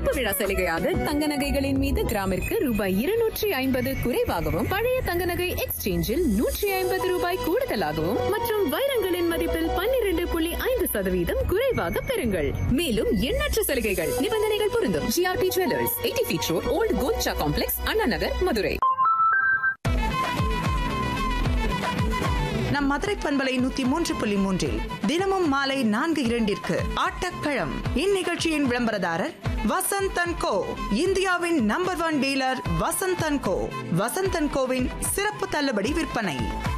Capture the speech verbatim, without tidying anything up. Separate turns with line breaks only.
திறப்பு விழா சலுகையாக தங்க நகைகளின் மீது கிராமிற்கு ரூபாய் இருநூற்றி ஐம்பது குறைவாகவும், பழைய தங்க நகை எக்ஸ்சேஞ்சில் நூற்றி ஐம்பது ரூபாய் கூடுதலாகவும் மற்றும் வைரங்களின் மதிப்பில் பன்னிரண்டு புள்ளி ஐந்து சதவீதம் குறைவாக பெறுங்கள். மேலும் எண்ணற்ற சலுகைகள், நிபந்தனைகள் பொருந்தும். GRB jewellers, eighty feet road, volt Golcha complex, Anna Nagar, Madurai.
நம் மதுரை பண்பலை நூத்தி மூன்று புள்ளி மூன்றில் தினமும் மாலை நான்கு இரண்டிற்கு ஆட்டக்களம். இந்நிகழ்ச்சியின் விளம்பரதாரர் வசந்த் அண்ட் கோ, இந்தியாவின் number one dealer Vasanth and go. Vasanth and CoWIN சிறப்பு தள்ளுபடி விற்பனை.